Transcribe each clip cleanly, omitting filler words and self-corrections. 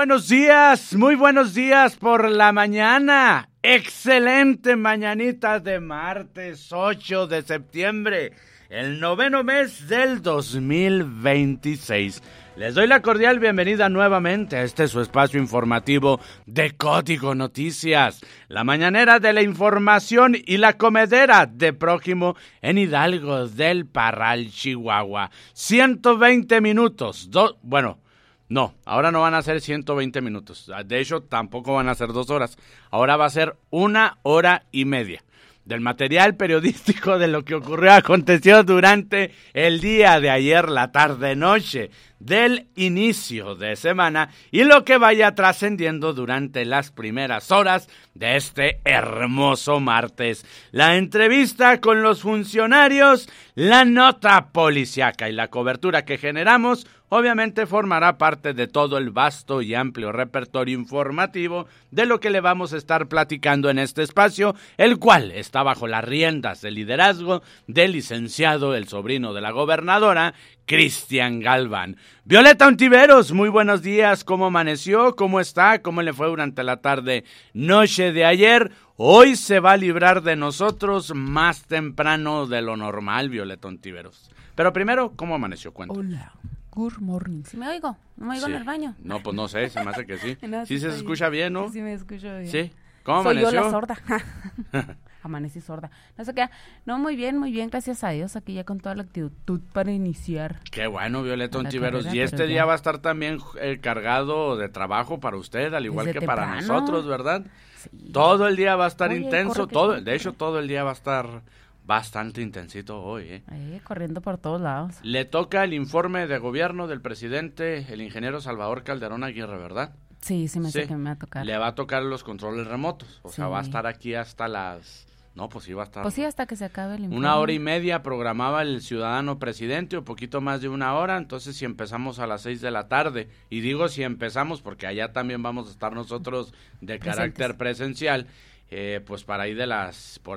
muy buenos días por la mañana. Excelente mañanita de martes 8 de septiembre, el 9º mes del 2026. Les doy la cordial bienvenida nuevamente a este su espacio informativo de Código Noticias, la mañanera de la información y la comedera de prójimo en Hidalgo del Parral, Chihuahua. 120 minutos, No, ahora no van a ser 120 minutos. De hecho, tampoco van a ser 2 horas. Ahora va a ser 1 hora y media del material periodístico de lo que aconteció durante el día de ayer, la tarde-noche del inicio de semana y lo que vaya trascendiendo durante las primeras horas de este hermoso martes. La entrevista con los funcionarios, la nota policiaca y la cobertura que generamos obviamente formará parte de todo el vasto y amplio repertorio informativo de lo que le vamos a estar platicando en este espacio, el cual está bajo las riendas del liderazgo del licenciado, el sobrino de la gobernadora, Cristian Galván. Violeta Ontiveros, muy buenos días, ¿cómo amaneció? ¿Cómo está? ¿Cómo le fue durante la tarde, noche de ayer? Hoy se va a librar de nosotros más temprano de lo normal, Violeta Ontiveros. Pero primero, ¿cómo amaneció? Cuéntame. Hola. Good morning. ¿Sí me oigo? ¿No me oigo en el baño? No, pues no sé, se me hace que sí. No, ¿Sí se escucha bien, no? Sí, me escucho bien. ¿Sí? ¿Cómo Soy amaneció? yo la sorda. Amanecí sorda. No sé qué. No, muy bien, gracias a Dios. Aquí ya con toda la actitud para iniciar. Qué bueno, Violeta Ontiveros. Y este día va a estar también cargado de trabajo para usted, al igual que para nosotros, ¿verdad? Sí. Todo el día va a estar intenso. De hecho, todo el día va a estar bastante intensito hoy, corriendo por todos lados. Le toca el informe de gobierno del presidente, el ingeniero Salvador Calderón Aguirre, ¿verdad? Sí, me hace que me va a tocar. Le va a tocar los controles remotos, o sea, va a estar aquí hasta las... No, pues sí va a estar... Pues sí, hasta que se acabe el informe. 1 hora y media programaba el ciudadano presidente, o poquito más de 1 hora, entonces si empezamos a las 6 de la tarde, y digo si empezamos porque allá también vamos a estar nosotros de carácter presencial, pues por ahí de las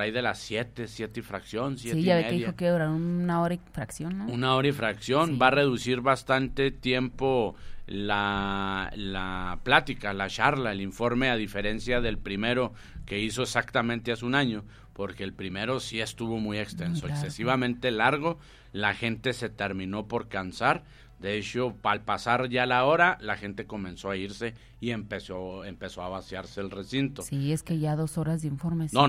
7 y fracción, 7 y media. Sí, ya ve que dijo que durar 1 hora y fracción, ¿no? 1 hora y fracción, sí. Va a reducir bastante tiempo la plática, la charla, el informe, a diferencia del primero que hizo exactamente hace 1 año, porque el primero sí estuvo muy extenso, excesivamente largo, la gente se terminó por cansar. De hecho, al pasar ya la hora, la gente comenzó a irse y empezó a vaciarse el recinto. Sí, es que ya 2 horas de informe. Ya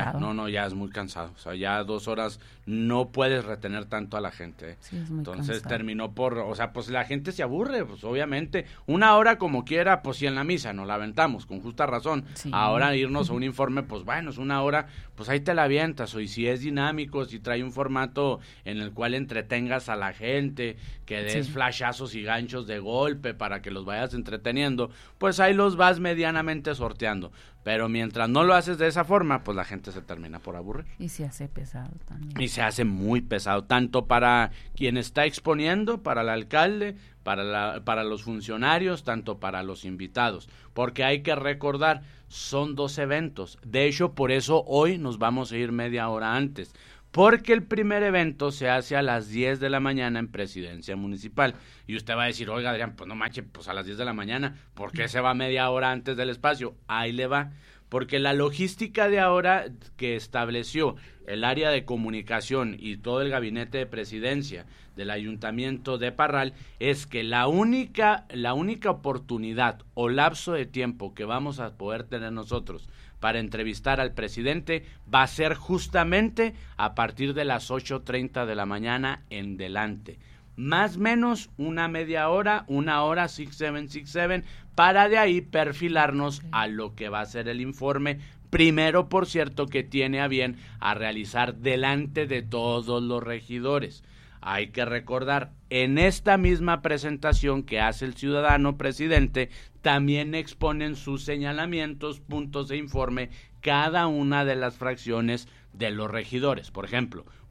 es muy cansado. O sea, ya 2 horas no puedes retener tanto a la gente. Sí, es muy Entonces cansado. terminó pues la gente se aburre, pues obviamente. 1 hora como quiera, pues si en la misa nos la aventamos, con justa razón. Sí. Ahora irnos a un informe, pues bueno, es 1 hora, pues ahí te la avientas. Y si es dinámico, si trae un formato en el cual entretengas a la gente, que des flashazos y ganchos de golpe para que los vayas entreteniendo, pues ahí los vas medianamente sorteando. Pero mientras no lo haces de esa forma, pues la gente se termina por aburrir. Y se hace pesado también. Y se hace muy pesado, tanto para quien está exponiendo, para el alcalde, para los funcionarios, tanto para los invitados. Porque hay que recordar, son 2 eventos. De hecho, por eso hoy nos vamos a ir media hora antes. Porque el primer evento se hace a las 10 de la mañana en Presidencia Municipal. Y usted va a decir, oiga, Adrián, pues no manches, pues a las 10 de la mañana, ¿por qué se va media hora antes del espacio? Ahí le va. Porque la logística de ahora que estableció el área de comunicación y todo el gabinete de presidencia del Ayuntamiento de Parral es que la única oportunidad o lapso de tiempo que vamos a poder tener nosotros para entrevistar al presidente va a ser justamente a partir de las 8:30 de la mañana en delante. Más o menos una media hora, 1 hora, 6-7, para de ahí perfilarnos a lo que va a ser el informe. Primero, por cierto, que tiene a bien a realizar delante de todos los regidores. Hay que recordar, en esta misma presentación que hace el ciudadano presidente, también exponen sus señalamientos, puntos de informe, cada una de las fracciones de los regidores. Por ejemplo,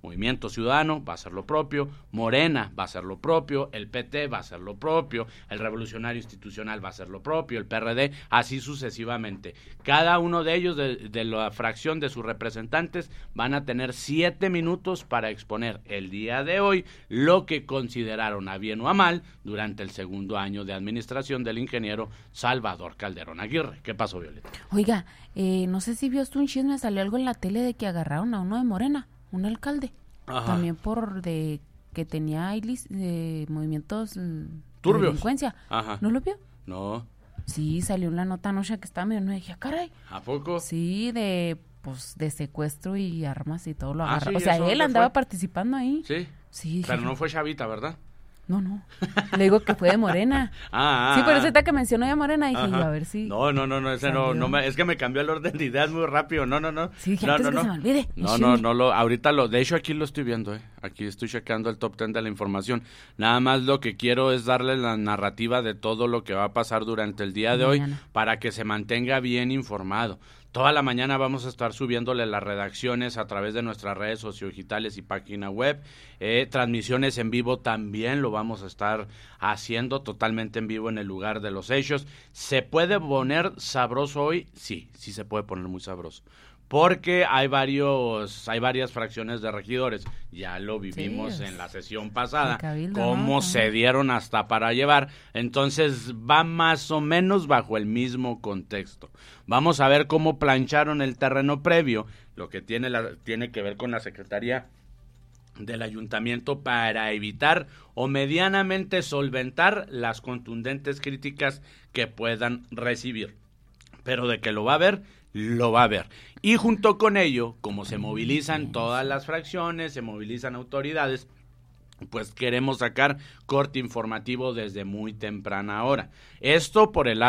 Movimiento Ciudadano va a hacer lo propio, Morena va a hacer lo propio, el PT va a hacer lo propio, el Revolucionario Institucional va a hacer lo propio, el PRD, así sucesivamente. Cada uno de ellos, de la fracción de sus representantes, van a tener 7 minutos para exponer el día de hoy lo que consideraron a bien o a mal durante el segundo año de administración del ingeniero Salvador Calderón Aguirre. ¿Qué pasó, Violeta? Oiga, no sé si vio usted un chisme, salió algo en la tele de que agarraron a uno de Morena, un alcalde. Ajá. También por de que tenía movimientos turbios, de delincuencia. Ajá. ¿No lo vio? No. Sí, salió una nota anoche que estaba medio, no dije, caray. ¿A poco? Sí, de secuestro y armas y todo lo agarró. Sí, o sea, él andaba participando ahí. Sí. Sí. Pero no fue chavita, ¿verdad? No. Le digo que fue de Morena. Sí, por eso ahorita que mencionó de Morena dije, yo, a ver si. No, ese no es que me cambió el orden de ideas muy rápido. No. Sí, dije, antes que se me olvide. Ahorita de hecho aquí lo estoy viendo, Aquí estoy checando el top 10 de la información. Nada más lo que quiero es darle la narrativa de todo lo que va a pasar durante el día de hoy para que se mantenga bien informado. Toda la mañana vamos a estar subiéndole las redacciones a través de nuestras redes sociodigitales y página web. Transmisiones en vivo también lo vamos a estar haciendo totalmente en vivo en el lugar de los hechos. ¿Se puede poner sabroso hoy? Sí se puede poner muy sabroso. Porque hay varias fracciones de regidores, ya lo vivimos en la sesión pasada, cómo se dieron hasta para llevar, entonces va más o menos bajo el mismo contexto. Vamos a ver cómo plancharon el terreno previo, lo que tiene que ver con la Secretaría del Ayuntamiento para evitar o medianamente solventar las contundentes críticas que puedan recibir. Pero de que lo va a haber, lo va a ver. Y junto con ello, como se movilizan todas las fracciones, se movilizan autoridades, pues queremos sacar corte informativo desde muy temprana hora. Esto por el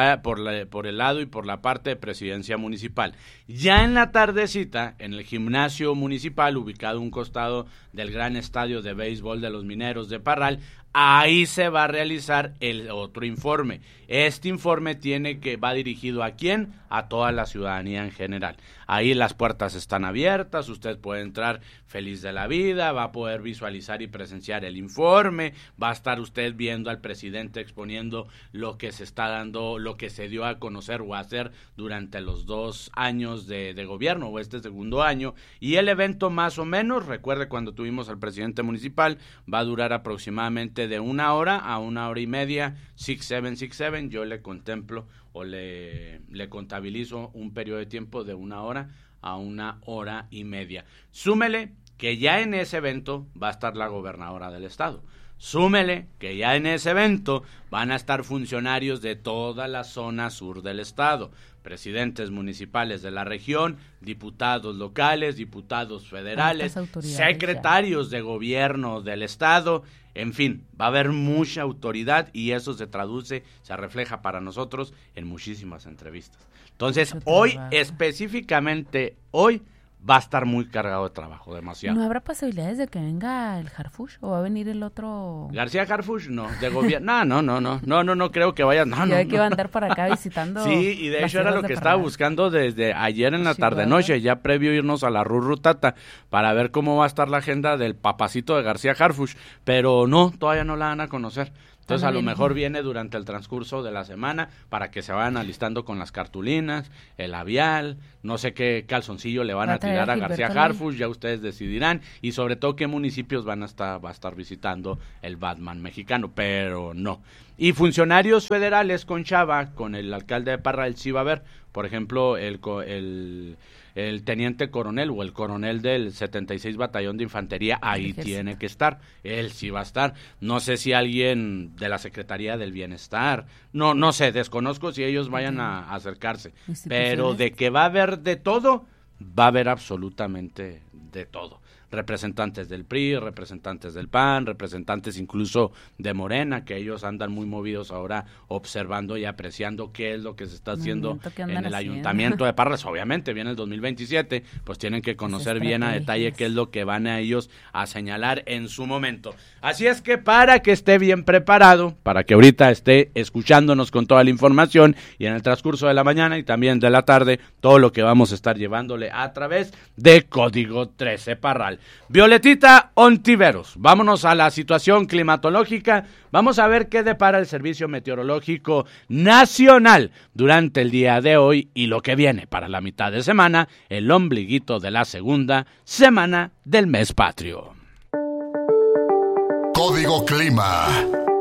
lado y por la parte de Presidencia Municipal. Ya en la tardecita, en el gimnasio municipal, ubicado a un costado del gran estadio de béisbol de los Mineros de Parral, ahí se va a realizar el otro informe. Este informe va dirigido ¿a quién? A toda la ciudadanía en general. Ahí las puertas están abiertas, usted puede entrar feliz de la vida, va a poder visualizar y presenciar el informe, va a estar usted viendo al presidente exponiendo lo que se está dando, lo que se dio a conocer o a hacer durante los 2 años de gobierno o este segundo año. Y el evento más o menos, recuerde cuando tuvimos al presidente municipal, va a durar aproximadamente de 1 hora a 1 hora y media, 6-7, yo le contemplo o le contabilizo un periodo de tiempo de 1 hora a 1 hora y media. Súmele que ya en ese evento va a estar la gobernadora del estado. Súmele que ya en ese evento van a estar funcionarios de toda la zona sur del estado, presidentes municipales de la región, diputados locales, diputados federales, secretarios de gobierno del estado, en fin, va a haber mucha autoridad y eso se refleja para nosotros en muchísimas entrevistas. Entonces, hoy, específicamente hoy, va a estar muy cargado de trabajo, demasiado. ¿No habrá posibilidades de que venga el Harfuch o va a venir el otro? García Harfuch, no, de gobierno, no creo que vaya, que va a andar por acá visitando. Sí, y de hecho era lo que estaba buscando desde ayer en la tarde-noche, ya previo irnos a la Rurrutata, para ver cómo va a estar la agenda del papacito de García Harfuch, pero no, todavía no la van a conocer. Entonces a lo mejor viene durante el transcurso de la semana para que se vayan alistando con las cartulinas, el labial, no sé qué calzoncillo le van a tirar a García Harfuch, ya ustedes decidirán, y sobre todo qué municipios va a estar visitando el Batman mexicano, pero no. Y funcionarios federales con Chava, con el alcalde de Parral, sí va a haber, por ejemplo, el teniente coronel o el coronel del 76 Batallón de Infantería, ahí tiene que estar, él sí va a estar. No sé si alguien de la Secretaría del Bienestar, no sé, desconozco si ellos vayan a acercarse, pero de que va a haber de todo, va a haber absolutamente de todo. Representantes del PRI, representantes del PAN, representantes incluso de Morena, que ellos andan muy movidos ahora observando y apreciando qué es lo que se está haciendo en el Ayuntamiento de Parras. Obviamente viene el 2027, pues tienen que conocer bien a detalle qué es lo que van a ellos a señalar en su momento. Así es que para que esté bien preparado, para que ahorita esté escuchándonos con toda la información y en el transcurso de la mañana y también de la tarde, todo lo que vamos a estar llevándole a través de Código 13 Parral. nacional. Violetita Ontiveros, vámonos a la situación climatológica. Vamos a ver qué depara el Servicio Meteorológico Nacional durante el día de hoy y lo que viene para la mitad de semana, el ombliguito de la segunda semana del mes patrio. Código Clima.